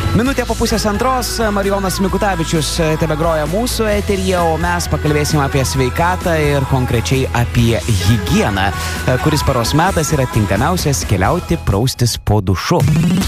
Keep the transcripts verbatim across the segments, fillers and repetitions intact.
Minutė po pusės antros, Marijonas Mikutavičius tebegroja mūsų eteryje, o mes pakalbėsime apie sveikatą ir konkrečiai apie higieną, kuris paros metas yra tinkamiausias keliauti praustis po dušu.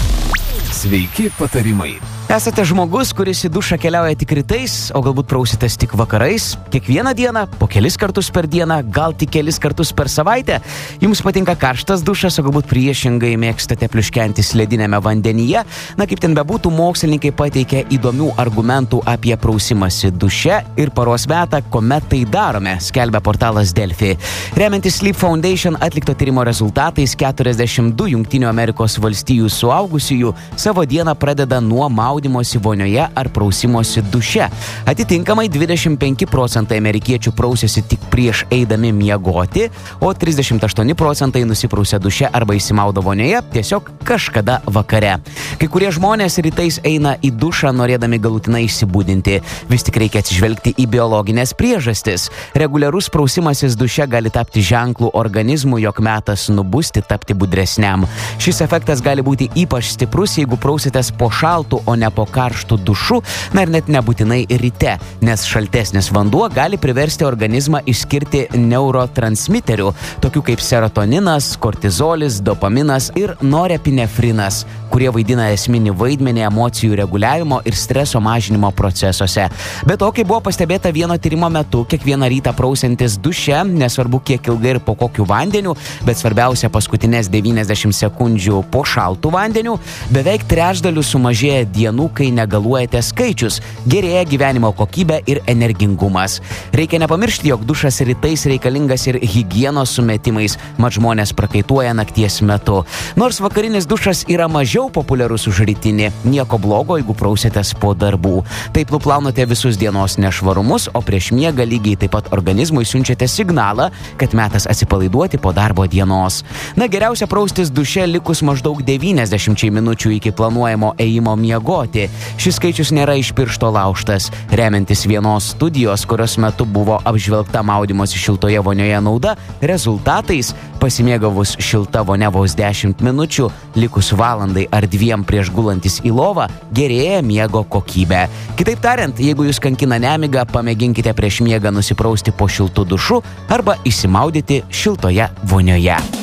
Sveiki patarimai. Esate žmogus, kuris į dušą keliauja tik rytais, o galbūt prausitės tik vakarais, kiekvieną dieną, po kelis kartus per dieną, gal tik kelis kartus per savaitę. Jums patinka karštas dušas, o galbūt priešingai mėgstate pliuškentis ledinėme vandenyje. Na, kaip ten bebūtų, mokslininkai pateikė įdomių argumentų apie prausimąsi duše ir paros metą, kuomet tai darome, skelbia portalas Delfi. Remiantis Sleep Foundation atlikto tyrimo rezultatais, keturiasdešimt du Jungtinių Amerikos valstijų suaugusiųjų savo dieną pradeda nuo maudimosi vonioje ar prausimosi duše. Atitinkamai dvidešimt penki procentai amerikiečių prausėsi tik prieš eidami miegoti, o trisdešimt aštuoni procentai nusiprausė duše arba įsimaudo vonioje tiesiog kažkada vakare. Kai kurie žmonės rytais eina į dušą norėdami galutinai išsibudinti. Vis tik reikia atsižvelgti į biologinės priežastis. Reguliarus prausimasis duše gali tapti ženklų organizmų, jog metas nubusti, tapti budresniam. Šis efektas gali būti ypač stiprus, jeigu prausitės po šaltų, o ne po karštų dušų, na ir net nebūtinai ryte, nes šaltesnis vanduo gali priversti organizmą išskirti neurotransmiterių, tokių kaip serotoninas, kortizolis, dopaminas ir norepinefrinas, kurie vaidina esminį vaidmenį emocijų reguliavimo ir streso mažinimo procesuose. Be to, kaip buvo pastebėta vieno tyrimo metu, kiekvieną rytą prausiantis duše, nesvarbu kiek ilgai ir po kokiu vandeniu, bet svarbiausia paskutinės devyniasdešimt sekundžių po šaltų vandeniu, beveik trečdaliu sumažėja dienų, kai negaluojate skaičius, gerėja gyvenimo kokybė ir energingumas. Reikia nepamiršti, jog dušas rytais reikalingas ir higienos sumetimais, mat žmonės prakaituoja nakties metu. Nors vakarinis dušas yra mažiau populiarus už rytinį, nieko blogo, jeigu prausitės po darbų. Taip nuplaunate visus dienos nešvarumus, o prieš miegą lygiai taip pat organizmui siunčiate signalą, kad metas atsipalaiduoti po darbo dienos. Na, geriausia praustis duše likus maždaug devyniasdešimčiai minučių iki planuojamo ėjimo miegoti. Šis skaičius nėra iš piršto laužtas. Remiantis vienos studijos, kurios metu buvo apžvelgta maudimosi šiltoje vonioje nauda, rezultatais pasimėgavus šilta vonia vos dešimt minučių, likus valandai ar dviem prieš gulantis į lovą, gerėja miego kokybė. Kitaip tariant, jeigu jūs kankina nemiga, pamėginkite prieš miegą nusiprausti po šiltų dušu arba įsimaudyti šiltoje vonioje.